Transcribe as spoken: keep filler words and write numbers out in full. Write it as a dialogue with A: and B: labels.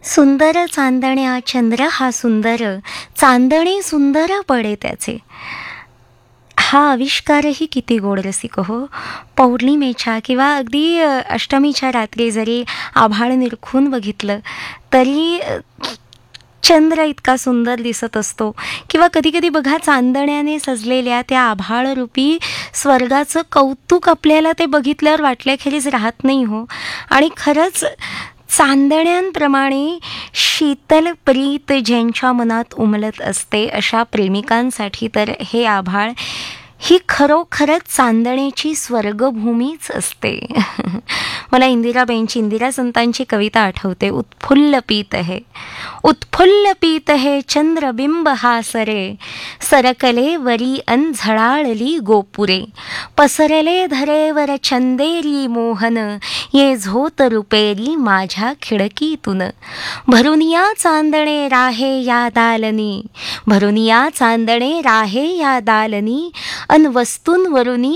A: सुंदर चांदण्या चंद्र हा सुंदर, चांदणे सुंदर पडे त्याचे. हा आविष्कारही किती गोड रसिक हो. पौर्णिमेच्या किंवा अगदी अ, अष्टमीच्या रात्री जरी आभाळ निरखून बघितलं तरी अ, चंद्र इतका सुंदर दिसत असतो. किंवा कधी कधी बघा, चांदण्याने सजलेल्या त्या आभाळरूपी स्वर्गाचं कौतुक आपल्याला ते बघितल्यावर वाटल्याखेरीज राहत नाही हो. आणि खरंच चांदण्यांप्रमाणे शीतल प्रीत ज्यांच्या मनात उमलत असते अशा प्रेमिकांसाठी तर हे आभाळ ही खरोखरच चांदण्याची स्वर्गभूमीच असते. मला इंदिराबाईंची, इंदिरा संतांची कविता आठवते. उत्फुल्ल पीत है, उत्फुल्ल पीत है चंद्रबिंब हा सरे, सरकले वरी अन झळाळली गोपुरे, पसरले धरेवर चंदेरी मोहन, ये झोत रुपेरी माझ्या खिडकीतून, भरुनिया चांदणे राहे या दालनी, भरुनिया चांदणे राहे या दालनी, अन वस्तूंवरुनी